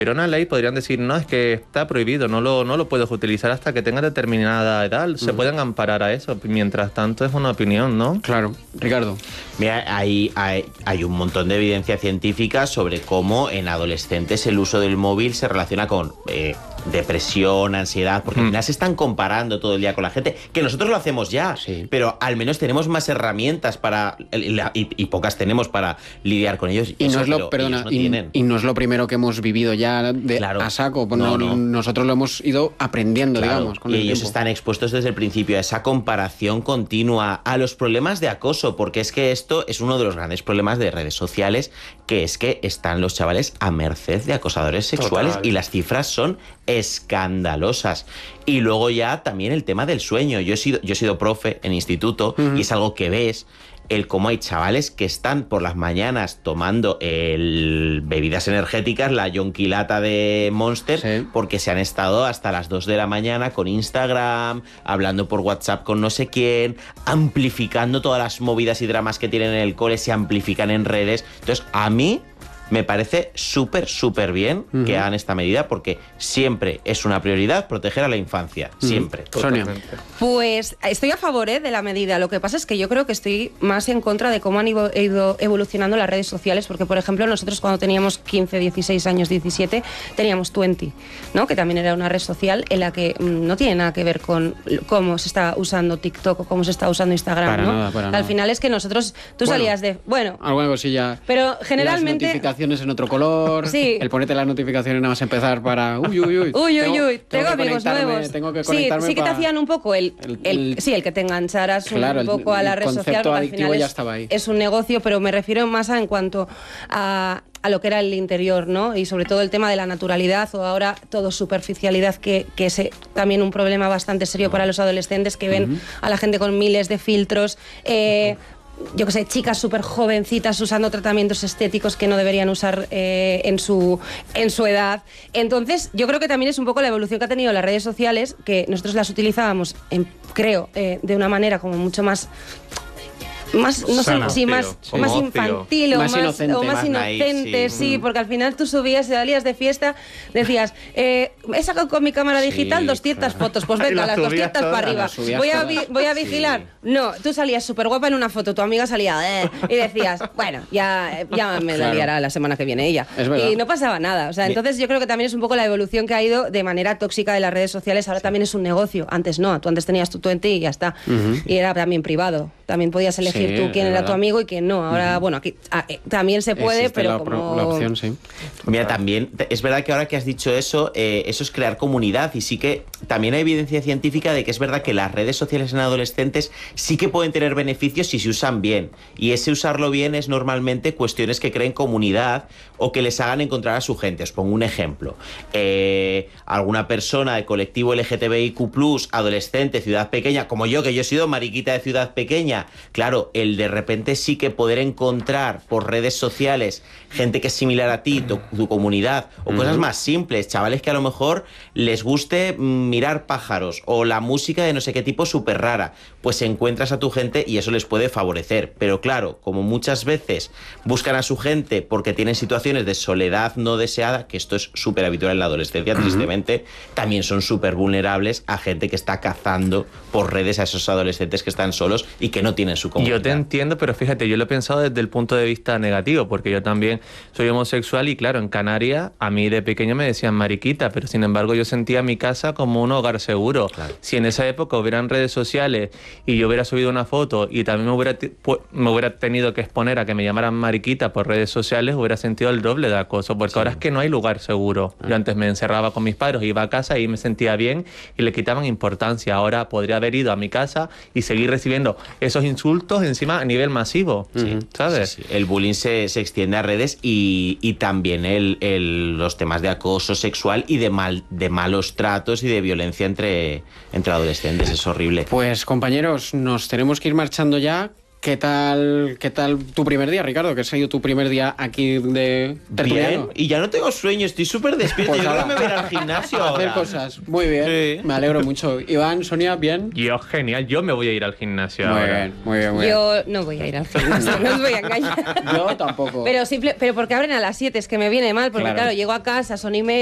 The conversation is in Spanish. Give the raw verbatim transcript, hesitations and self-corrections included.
una ley podrían decir, no, es que está prohibido, no lo, no lo puedes utilizar hasta que tengas determinada edad, se uh-huh. pueden amparar a eso, mientras tanto es una opinión, ¿no? Claro. Ricardo. Mira, hay, hay, hay un montón de evidencia científica sobre cómo en adolescentes el uso del móvil se relaciona con eh, depresión, ansiedad, porque mm. al final se están comparando todo el día con la gente, que nosotros lo hacemos ya, sí. pero al menos tenemos más herramientas para, y, y pocas tenemos para lidiar con ellos. Y, eso, no, es lo, perdona, no y, y no es lo primero que hemos vivido ya de claro. a saco, pues no, no. nosotros lo hemos ido aprendiendo, claro. digamos. Con y el ellos tiempo. Están expuestos desde el principio a esa comparación continua, a los problemas de acoso, porque es que esto es uno de los grandes problemas de redes sociales, que es que están los chavales a merced de acosadores sexuales. Total. Y las cifras son escandalosas. Y luego ya también el tema del sueño. Yo he sido, yo he sido profe en instituto uh-huh. y es algo que ves, el cómo hay chavales que están por las mañanas tomando el bebidas energéticas, la yonquilata de Monster, sí. porque se han estado hasta las dos de la mañana con Instagram, hablando por WhatsApp con no sé quién, amplificando todas las movidas y dramas que tienen en el cole, se amplifican en redes. Entonces, a mí me parece súper, súper bien uh-huh. que hagan esta medida, porque siempre es una prioridad proteger a la infancia. Uh-huh. Siempre. Sonia. Pues estoy a favor ¿eh? de la medida. Lo que pasa es que yo creo que estoy más en contra de cómo han ido evolucionando las redes sociales, porque, por ejemplo, nosotros cuando teníamos quince, dieciséis años, diecisiete, teníamos veinte, ¿no? Que también era una red social en la que mmm, no tiene nada que ver con cómo se está usando TikTok o cómo se está usando Instagram, para ¿no? Nada, para Al nada. final es que nosotros, tú bueno, salías de... Bueno, alguna cosilla... Pero generalmente... en otro color, sí. el ponerte las notificaciones nada más empezar para uy, uy, uy. Uy, tengo, uy, uy, tengo, tengo amigos nuevos. Tengo que conectarme. Sí, sí que para... te hacían un poco el, el, el, el sí, el que te engancharas claro, un poco el, a la red social, porque al final ya es, estaba ahí. es un negocio, pero me refiero más a en cuanto a, a lo que era el interior, ¿no? Y sobre todo el tema de la naturalidad, o ahora todo superficialidad, que, que es también un problema bastante serio para los adolescentes, que ven uh-huh. a la gente con miles de filtros, eh, yo que sé, chicas súper jovencitas usando tratamientos estéticos que no deberían usar eh, en, su, en su edad. Entonces, yo creo que también es un poco la evolución que ha tenido las redes sociales, que nosotros las utilizábamos, en, creo, eh, de una manera como mucho más... más, no sé, sí, más, sí. más infantil o más, más inocente, o más, más inocente, naive, sí. sí, porque al final tú subías, salías de fiesta, decías, eh, he sacado con mi cámara digital sí, doscientas claro. fotos, pues venga, las doscientas para arriba. Voy a, vi, voy a vigilar. Sí. No, tú salías súper guapa en una foto, tu amiga salía, eh, y decías, bueno, ya, ya me claro. la liará la semana que viene ella. Y no pasaba nada. O sea, entonces yo creo que también es un poco la evolución que ha ido de manera tóxica de las redes sociales. Ahora sí. también es un negocio. Antes no, tú antes tenías tu veinte y ya está. Uh-huh. Y era también privado. También podías elegir sí, tú quién era verdad. tu amigo y quién no. Ahora, uh-huh. bueno, aquí a, eh, también se puede, Existe pero la, como... la opción, sí. Mira, también, es verdad que ahora que has dicho eso, eh, eso es crear comunidad, y sí que también hay evidencia científica de que es verdad que las redes sociales en adolescentes sí que pueden tener beneficios si se usan bien. Y ese usarlo bien es normalmente cuestiones que creen comunidad o que les hagan encontrar a su gente. Os pongo un ejemplo. Eh, alguna persona de colectivo L G T B I Q plus, adolescente, ciudad pequeña, como yo, que yo he sido mariquita de ciudad pequeña, claro, el de repente sí que poder encontrar por redes sociales gente que es similar a ti, tu, tu comunidad, o uh-huh. cosas más simples, chavales que a lo mejor les guste mirar pájaros o la música de no sé qué tipo súper rara, pues encuentras a tu gente y eso les puede favorecer. Pero claro, como muchas veces buscan a su gente porque tienen situaciones de soledad no deseada, que esto es súper habitual en la adolescencia, uh-huh. tristemente, también son súper vulnerables a gente que está cazando por redes a esos adolescentes que están solos y que no tienen su comunidad. Yo te entiendo, pero fíjate, yo lo he pensado desde el punto de vista negativo, porque yo también soy homosexual y claro, en Canarias a mí de pequeño me decían mariquita, pero sin embargo yo sentía mi casa como un hogar seguro. Claro. Si en esa época hubieran redes sociales y yo hubiera subido una foto y también me hubiera, me hubiera tenido que exponer a que me llamaran mariquita por redes sociales, hubiera sentido el doble de acoso, porque sí. ahora es que no hay lugar seguro. Ah. Yo antes me encerraba con mis padres, iba a casa y me sentía bien y le quitaban importancia. Ahora podría haber ido a mi casa y seguir recibiendo esos insultos encima a nivel masivo, sí, ¿sabes? Sí, sí. El bullying se, se extiende a redes y, y también el, el, los temas de acoso sexual y de, mal, de malos tratos y de violencia entre, entre adolescentes. Es horrible. Pues compañeros, nos tenemos que ir marchando ya. ¿Qué tal, ¿Qué tal tu primer día, Ricardo? Que ha sido tu primer día aquí de tertuliano. Bien, y ya no tengo sueño, estoy súper despierto. Pues yo ahora me voy a ir al gimnasio a hacer ahora. cosas. Muy bien, sí. Me alegro mucho. Iván, Sonia, ¿bien? Yo, genial. Yo me voy a ir al gimnasio muy ahora. Bien, muy bien, muy bien. Yo no voy a ir al gimnasio, no os voy a engañar. Yo tampoco. Pero, simple, pero porque abren a las siete, es que me viene mal, porque claro, claro llego a casa, son y media.